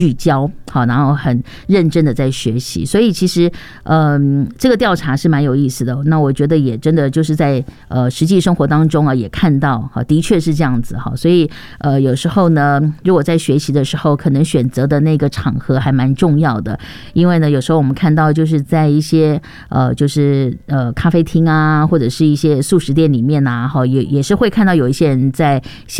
聚焦，好，然后很认真的在学习，所以其实，这个调查是蛮有意思的。那我觉得也真的就是在实际生活当中啊，也看到，哈，的确是这样子哈。所以有时候呢，如果在学习的时候，可能选择的那个场合还蛮重要的，因为呢，有时候我们看到就是在一些就是咖啡厅啊，或者是一些素食店里面啊，哈，也是会看到有一些人在